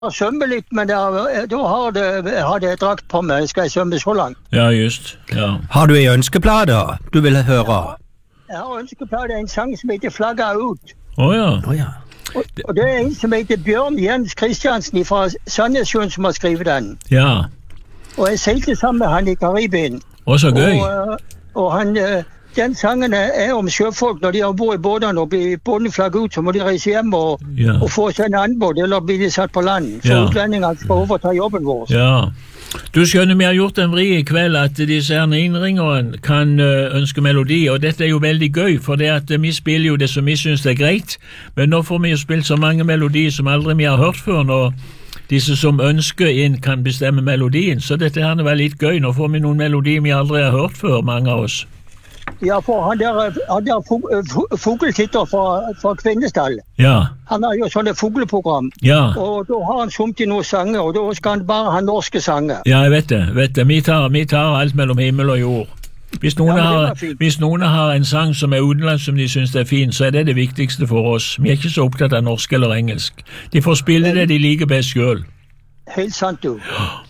Sømme litt, men da hadde jeg drakt på meg. Skal jeg sømme så langt? Ja, just. Ja. Har du en ønskeplate du vil høre? Jeg har ønskeplate en sang som heter Flagga ut. Ja. Og det en som heter Bjørn Jens Kristiansen fra Sandnessjøen som har skrevet den. Ja. Og jeg seilte sammen med han i Karibien. Å, så gøy. Og han... Den sangen om sjøfolk. Når de har bor i båtene og blir båten flagget ut, så må de reise hjem og få seg en annen båt, eller blir de satt på land. Så utlendingene skal overta jobben vår. Ja. Du skjønner, vi har gjort en vri i kveld at disse innringerne kan ønske melodi, og dette er jo veldig gøy, for det at vi spiller jo det som vi synes er greit, men nå får vi jo spilt så mange melodier som aldri vi har hørt før, når disse som ønsker inn kan bestemme melodien, så dette her er litt gøy. Nå får vi noen melodier vi aldri har hørt før, mange av oss. Ja, for han der fugletitter fra Kvinnestall. Ja. Han har jo sånne fugleprogram. Ja. Og da har han sumt i noen sanger, og da skal han bare ha norske sanger. Ja, jeg vet det. Vi tar alt mellom himmel og jord. Hvis noen har en sang som er utenlands som de synes er fin, så er det det viktigste for oss. Vi er ikke så opptatt av norsk eller engelsk. De får spille det de liker best selv. Helt sant, du.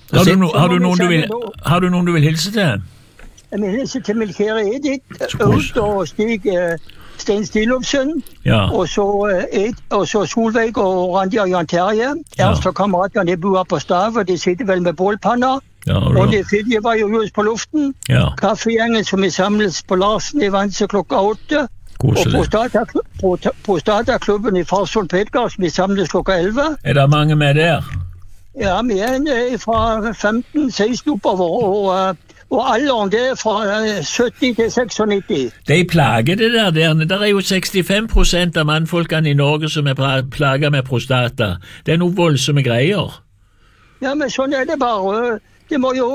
Har du noen du vil hilse til? Jeg vil hilse til min kjære Edith, Øst og Stig Sten Stilofsen, og så Solveig og Randi og Jan Terje. Ernst og kameratene bor på Stave, de sitter vel med bålpanner. Og det fidje var jo just på luften. Kaffegjengen som samles på Larsen i Vanse klokka 8. Og Prostataklubben i Farsund Pedgars, vi samles klokka 11. Er det mange med der? Ja, vi er fra 15-16 oppover, og alderen det er fra 70 til 96. De plager det der. Det er jo 65% av mannfolkene i Norge som er plaget med prostata. Det er noe voldsomme greier. Ja, men sånn er det bare. Det må jo...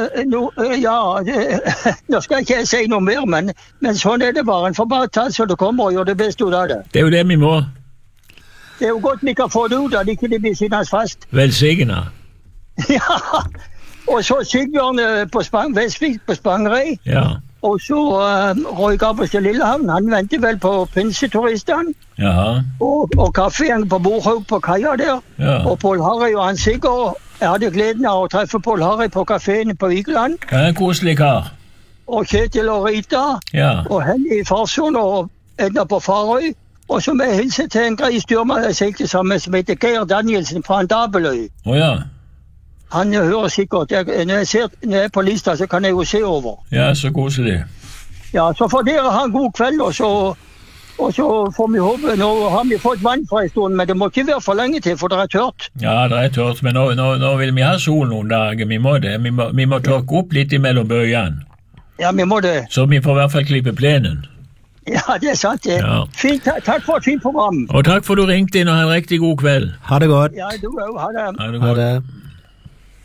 nå skal ikke jeg si noe mer, men sånn er det bare. En får bare ta så det kommer og gjøre det beste ut av det. Det er jo det vi må. Det er jo godt vi kan få det ut av det, ikke det blir sittende fast. Velsignet. Ja, og så Sigbjørn Vestvik på Spangereid. Ja. Og så Roy Gabbers til Lillehavn, han venter vel på pinseturistene. Jaha. Og kaffegjeng på Borhaug på kaia der. Ja. Og Paul Harry og Hans Sigurd. Jeg hadde gleden av å treffe Paul Harry på kaféen på Vigeland. Ja, en koselig kar. Og Kjetil og Rita. Ja. Og Henny i Farsund og Edna på Farøy. Og så må jeg hilse til en grei styrmann jeg seilte sammen som heter Geir Danielsen fra Dabeløy. Ja. Han hører sikkert. Når jeg er på lista, så kan jeg jo se over. Ja, så koselig. Ja, så får dere ha en god kveld, og så får vi håpe. Nå har vi fått vann fra en stund, men det må ikke være for lenge til, for det er tørt. Ja, det er tørt, men nå vil vi ha sol noen dager. Vi må det. Vi må tørke opp litt imellom bøyene. Ja, vi må det. Så vi får i hvert fall klippe plenen. Ja, det er sant det. Ja. Fint, takk for et fint program. Og takk for du ringte inn, og ha en riktig god kveld. Ha det godt. Ja, du òg. Ha det. Ha det godt. Ha det.